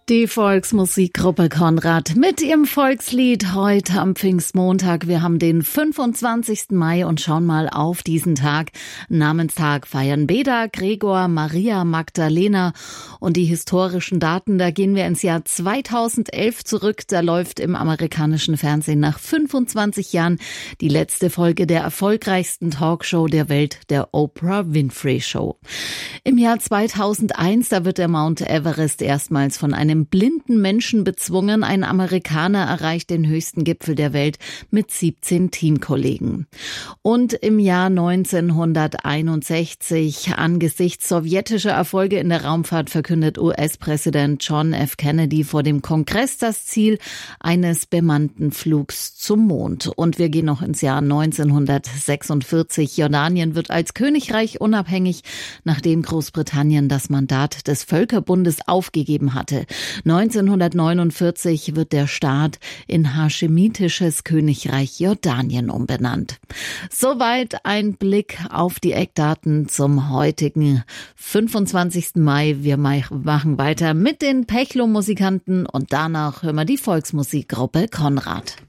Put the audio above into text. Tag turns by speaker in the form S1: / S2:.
S1: Die Volksmusikgruppe Konrad mit ihrem Volkslied heute am Pfingstmontag. Wir haben den 25. Mai und schauen mal auf diesen Tag. Namenstag feiern Beda, Gregor, Maria, Magdalena und die historischen Daten. Da gehen wir ins Jahr 2011 zurück. Da läuft im amerikanischen Fernsehen nach 25 Jahren die letzte Folge der erfolgreichsten Talkshow der Welt, der Oprah Winfrey Show. Im Jahr 2001, da wird der Mount Everest erstmals von einem blinden Menschen bezwungen. Ein Amerikaner erreicht den höchsten Gipfel der Welt mit 17 Teamkollegen. Und im Jahr 1961, angesichts sowjetischer Erfolge in der Raumfahrt, verkündet US-Präsident John F. Kennedy vor dem Kongress das Ziel eines bemannten Flugs zum Mond. Und wir gehen noch ins Jahr 1946. Jordanien wird als Königreich unabhängig, nachdem Großbritannien das Mandat des Völkerbundes aufgegeben hatte. 1949 wird der Staat in Haschemitisches Königreich Jordanien umbenannt. Soweit ein Blick auf die Eckdaten zum heutigen 25. Mai. Wir machen weiter mit den Pechlo-Musikanten und danach hören wir die Volksmusikgruppe Konrad.